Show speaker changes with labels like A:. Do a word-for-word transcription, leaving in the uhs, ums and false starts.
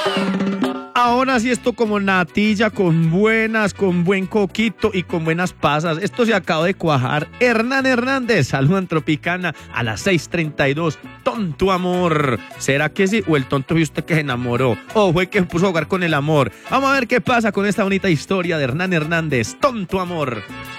A: Ahora sí, esto como natilla, con buenas, con buen coquito y con buenas pasas. Esto se acabó de cuajar. Hernán Hernández, saluda en Tropicana a las seis treinta y dos. Tonto amor. ¿Será que sí? ¿O el tonto fue usted que se enamoró? ¿O fue que se puso a jugar con el amor? Vamos a ver qué pasa con esta bonita historia de Hernán Hernández. Tonto amor.